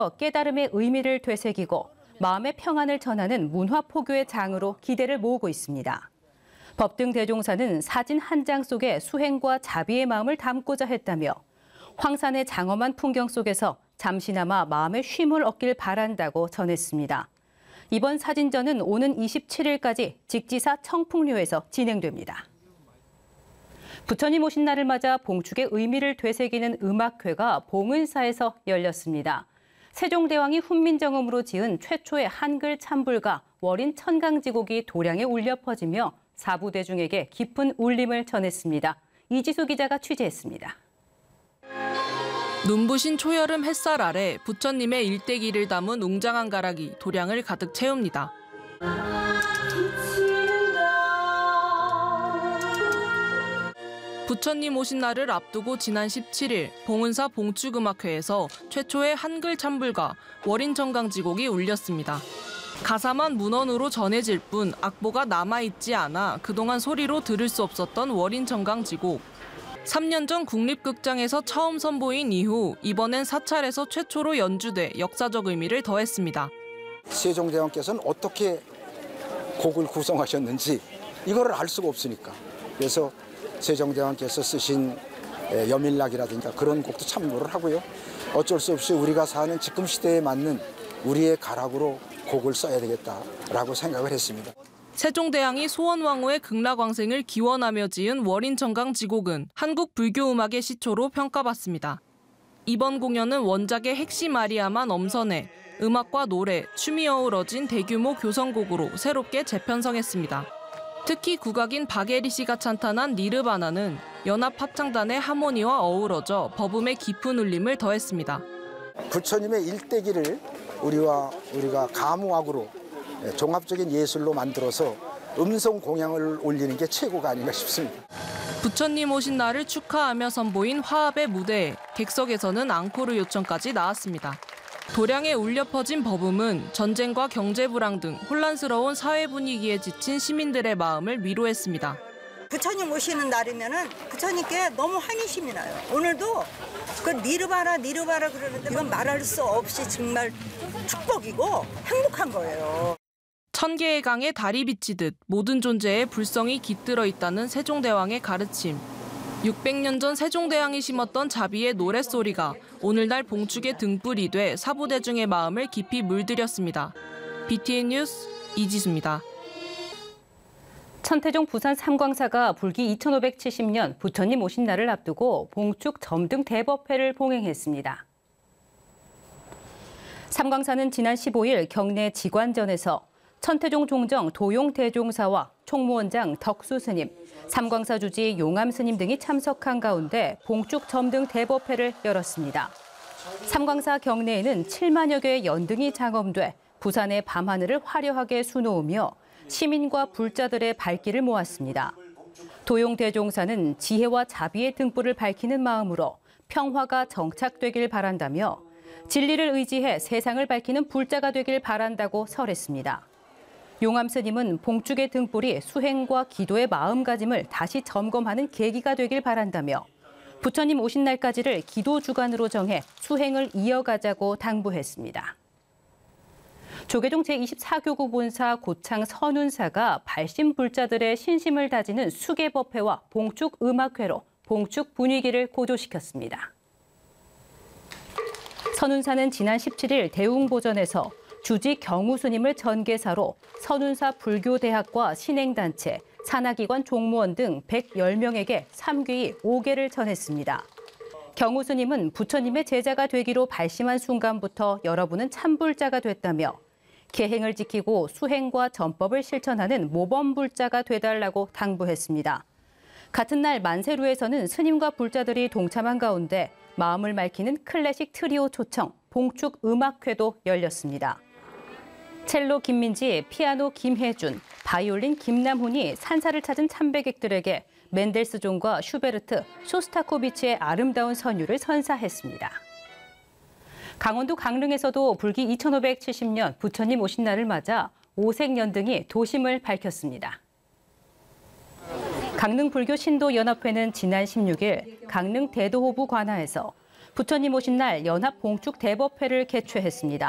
깨달음의 의미를 되새기고 마음의 평안을 전하는 문화포교의 장으로 기대를 모으고 있습니다. 법등대종사는 사진 한 장 속에 수행과 자비의 마음을 담고자 했다며 황산의 장엄한 풍경 속에서 잠시나마 마음의 쉼을 얻길 바란다고 전했습니다. 이번 사진전은 오는 27일까지 직지사 청풍리에서 진행됩니다. 부처님 오신 날을 맞아 봉축의 의미를 되새기는 음악회가 봉은사에서 열렸습니다. 세종대왕이 훈민정음으로 지은 최초의 한글 찬불가 월인 천강지곡이 도량에 울려 퍼지며 사부대중에게 깊은 울림을 전했습니다. 이지수 기자가 취재했습니다. 눈부신 초여름 햇살 아래 부처님의 일대기를 담은 웅장한 가락이 도량을 가득 채웁니다. 부처님 오신 날을 앞두고 지난 17일 봉은사 봉축음악회에서 최초의 한글 찬불가 월인천강지곡이 울렸습니다. 가사만 문헌으로 전해질 뿐 악보가 남아있지 않아 그동안 소리로 들을 수 없었던 월인천강지곡. 3년 전 국립극장에서 처음 선보인 이후 이번엔 사찰에서 최초로 연주돼 역사적 의미를 더했습니다. 세종대왕께서는 어떻게 곡을 구성하셨는지 이거를 알 수가 없으니까. 그래서 세종대왕께서 쓰신 여밀락이라든가 그런 곡도 참고를 하고요. 어쩔 수 없이 우리가 사는 지금 시대에 맞는 우리의 가락으로 곡을 써야 되겠다라고 생각을 했습니다. 세종대왕이 소원왕후의 극락왕생을 기원하며 지은 월인천강지곡은 한국 불교음악의 시초로 평가받습니다. 이번 공연은 원작의 핵심 아리아만 엄선해 음악과 노래, 춤이 어우러진 대규모 교성곡으로 새롭게 재편성했습니다. 특히 국악인 박예리 씨가 찬탄한 니르바나는 연합 합창단의 하모니와 어우러져 버음의 깊은 울림을 더했습니다. 부처님의 일대기를 우리가 가무악으로 종합적인 예술로 만들어서 음성 공양을 올리는 게 최고가 아닌가 싶습니다. 부처님 오신 날을 축하하며 선보인 화합의 무대에 객석에서는 앙코르 요청까지 나왔습니다. 도량에 울려 퍼진 버음은 전쟁과 경제 불황 등 혼란스러운 사회 분위기에 지친 시민들의 마음을 위로했습니다. 부처님 오시는 날이면은 부처님께 너무 환희심이 나요. 오늘도 그 니르바라 그러는데 이건 말할 수 없이 정말 축복이고 행복한 거예요. 천 개의 강에 달이 비치듯 모든 존재에 불성이 깃들어 있다는 세종대왕의 가르침. 600년 전 세종대왕이 심었던 자비의 노랫소리가 오늘날 봉축의 등불이 돼 사부대중의 마음을 깊이 물들였습니다. BTN 뉴스 이지수입니다. 천태종 부산 삼광사가 불기 2570년 부처님 오신 날을 앞두고 봉축 점등 대법회를 봉행했습니다. 삼광사는 지난 15일 경내 직관전에서 천태종 종정 도용대종사와 총무원장 덕수스님, 삼광사 주지 용암스님 등이 참석한 가운데 봉축 점등 대법회를 열었습니다. 삼광사 경내에는 7만여 개의 연등이 장엄돼 부산의 밤하늘을 화려하게 수놓으며 시민과 불자들의 발길을 모았습니다. 도용대종사는 지혜와 자비의 등불을 밝히는 마음으로 평화가 정착되길 바란다며 진리를 의지해 세상을 밝히는 불자가 되길 바란다고 설했습니다. 용암스님은 봉축의 등불이 수행과 기도의 마음가짐을 다시 점검하는 계기가 되길 바란다며 부처님 오신 날까지를 기도 주간으로 정해 수행을 이어가자고 당부했습니다. 조계종 제24교구 본사 고창 선운사가 발심불자들의 신심을 다지는 수계법회와 봉축 음악회로 봉축 분위기를 고조시켰습니다. 선운사는 지난 17일 대웅보전에서 주지 경우스님을 전계사로 선운사 불교대학과 신행단체, 산하기관 종무원 등 110명에게 삼귀 5개를 전했습니다. 경우스님은 부처님의 제자가 되기로 발심한 순간부터 여러분은 참불자가 됐다며 계행을 지키고 수행과 전법을 실천하는 모범불자가 되달라고 당부했습니다. 같은 날 만세루에서는 스님과 불자들이 동참한 가운데 마음을 밝히는 클래식 트리오 초청, 봉축 음악회도 열렸습니다. 첼로 김민지, 피아노 김혜준, 바이올린 김남훈이 산사를 찾은 참배객들에게 멘델스존과 슈베르트, 쇼스타코비치의 아름다운 선율을 선사했습니다. 강원도 강릉에서도 불기 2570년 부처님 오신 날을 맞아 오색연등이 도심을 밝혔습니다. 강릉불교 신도연합회는 지난 16일 강릉 대도호부 관하에서 부처님 오신 날 연합 봉축 대법회를 개최했습니다.